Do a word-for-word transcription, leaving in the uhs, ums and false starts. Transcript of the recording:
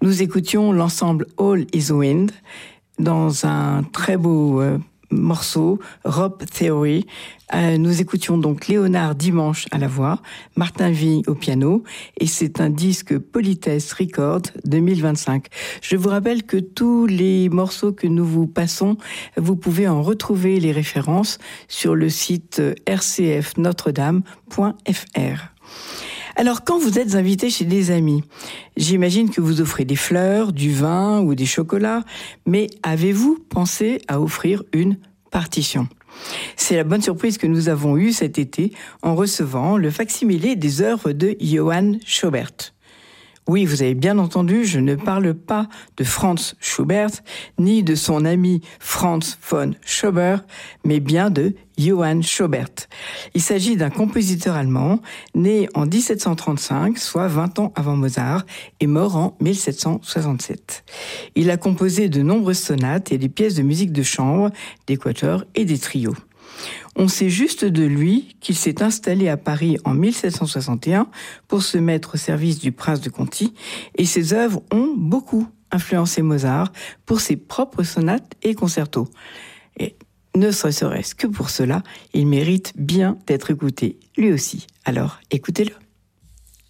Nous écoutions l'ensemble All is Wind dans un très beau euh, morceau, Rope Theory. Euh, nous écoutions donc Léonard Dimanche à la voix, Martin Vigne au piano, et c'est un disque Politesse Records deux mille vingt-cinq. Je vous rappelle que tous les morceaux que nous vous passons, vous pouvez en retrouver les références sur le site r c f notre dame point f r. Alors, quand vous êtes invité chez des amis, j'imagine que vous offrez des fleurs, du vin ou des chocolats, mais avez-vous pensé à offrir une partition ? C'est la bonne surprise que nous avons eue cet été en recevant le facsimilé des œuvres de Johann Schobert. Oui, vous avez bien entendu, je ne parle pas de Franz Schubert, ni de son ami Franz von Schober, mais bien de Johann Schobert. Il s'agit d'un compositeur allemand, né en dix-sept cent trente-cinq, soit vingt ans avant Mozart, et mort en mille sept cent soixante-sept. Il a composé de nombreuses sonates et des pièces de musique de chambre, des quatuors et des trios. On sait juste de lui qu'il s'est installé à Paris en mille sept cent soixante et un pour se mettre au service du prince de Conti, et ses œuvres ont beaucoup influencé Mozart pour ses propres sonates et concertos. Et ne serait-ce que pour cela, il mérite bien d'être écouté, lui aussi. Alors, écoutez-le.